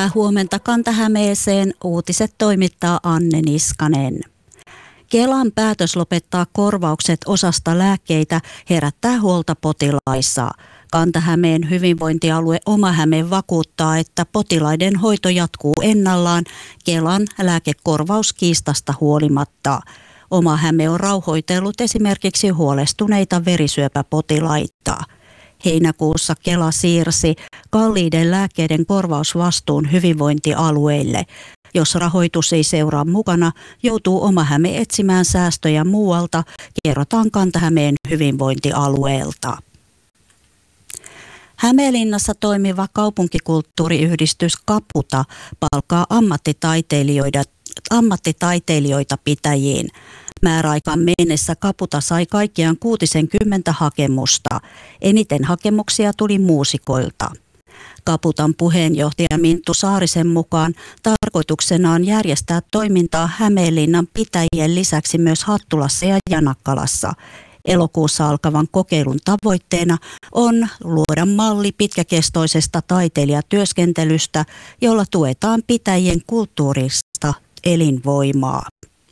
Hyvää huomenta Kanta-Hämeeseen. Uutiset toimittaa Anne Niskanen. Kelan päätös lopettaa korvaukset osasta lääkkeitä herättää huolta potilaissa. Kanta-Hämeen hyvinvointialue Oma-Häme vakuuttaa, että potilaiden hoito jatkuu ennallaan Kelan lääkekorvauskiistasta huolimatta. Oma-Häme on rauhoitellut esimerkiksi huolestuneita verisyöpäpotilaita. Heinäkuussa Kela siirsi kalliiden lääkkeiden korvausvastuun hyvinvointialueille. Jos rahoitus ei seuraa mukana, joutuu Oma-Häme etsimään säästöjä muualta, kerrotaan Kanta-Hämeen hyvinvointialueelta. Hämeenlinnassa toimiva kaupunkikulttuuriyhdistys Kaputa palkkaa ammattitaiteilijoita pitäjiin. Määräaikaan mennessä Kaputa sai kaikkiaan 60 hakemusta. Eniten hakemuksia tuli muusikoilta. Kaputan puheenjohtaja Minttu Saarisen mukaan tarkoituksena on järjestää toimintaa Hämeenlinnan pitäjien lisäksi myös Hattulassa ja Janakkalassa. Elokuussa alkavan kokeilun tavoitteena on luoda malli pitkäkestoisesta taiteilijatyöskentelystä, jolla tuetaan pitäjien kulttuurista elinvoimaa.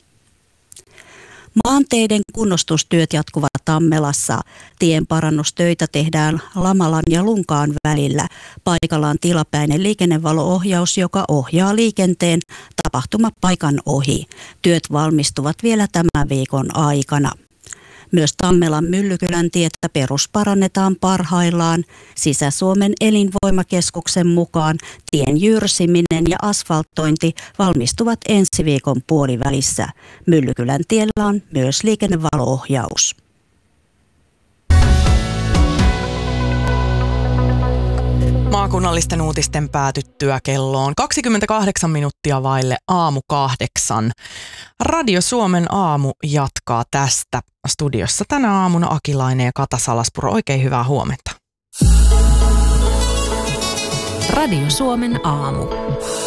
Maanteiden kunnostustyöt jatkuvat Tammelassa. Tien parannustöitä tehdään Lamalan ja Lunkaan välillä. Paikalla on tilapäinen liikennevalo-ohjaus, joka ohjaa liikenteen tapahtumapaikan ohi. Työt valmistuvat vielä tämän viikon aikana. Myös Tammelan Myllykylän tietä perusparannetaan parhaillaan. Sisä-Suomen elinvoimakeskuksen mukaan tien jyrsiminen ja asfaltointi valmistuvat ensi viikon puolivälissä. Myllykylän tiellä on myös liikennevalo-ohjaus. Maakunnallisten uutisten päätyttyä kelloon 28 minuuttia vaille 7:08. Radio Suomen aamu jatkaa tästä. Studiossa tänä aamuna Akilainen ja Kata Salaspuro. Oikein hyvää huomenta. Radio Suomen aamu.